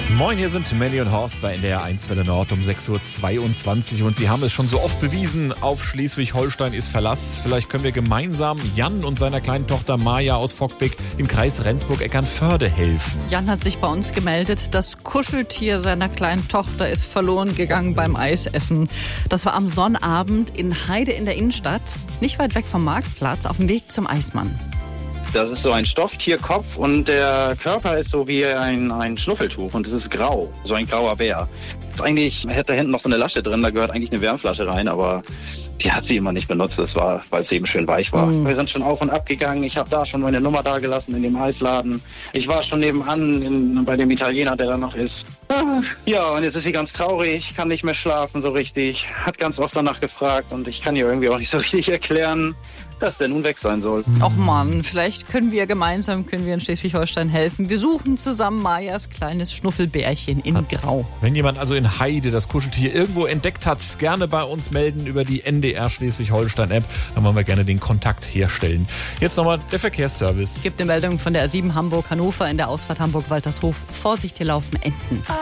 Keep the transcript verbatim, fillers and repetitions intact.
Moin, hier sind Manny und Horst bei N D R eins Welle Nord um sechs Uhr zweiundzwanzig und Sie haben es schon so oft bewiesen, auf Schleswig-Holstein ist Verlass. Vielleicht können wir gemeinsam Jan und seiner kleinen Tochter Maja aus Vockbeck im Kreis Rendsburg-Eckernförde helfen. Jan hat sich bei uns gemeldet, das Kuscheltier seiner kleinen Tochter ist verloren gegangen beim Eisessen. Das war am Sonnabend in Heide in der Innenstadt, nicht weit weg vom Marktplatz, auf dem Weg zum Eismann. Das ist so ein Stofftierkopf und der Körper ist so wie ein, ein Schnuffeltuch und es ist grau, so ein grauer Bär. Ist eigentlich, man hätte da hinten noch so eine Lasche drin, da gehört eigentlich eine Wärmflasche rein, aber die hat sie immer nicht benutzt, das war, weil es eben schön weich war. Mhm. Wir sind schon auf und ab gegangen, ich habe da schon meine Nummer da gelassen in dem Eisladen. Ich war schon nebenan in, bei dem Italiener, der da noch ist. Ja, und jetzt ist sie ganz traurig, kann nicht mehr schlafen so richtig, hat ganz oft danach gefragt und ich kann ihr irgendwie auch nicht so richtig erklären, dass der nun weg sein soll. Och Mann, vielleicht können wir gemeinsam, können wir in Schleswig-Holstein helfen. Wir suchen zusammen Majas kleines Schnuffelbärchen in Grau. Wenn jemand also in Heide das Kuscheltier irgendwo entdeckt hat, gerne bei uns melden über die N D R Schleswig-Holstein-App. Dann wollen wir gerne den Kontakt herstellen. Jetzt nochmal der Verkehrsservice. Es gibt eine Meldung von der A sieben Hamburg-Hannover in der Ausfahrt Hamburg-Waltershof. Vorsicht, hier laufen Enten.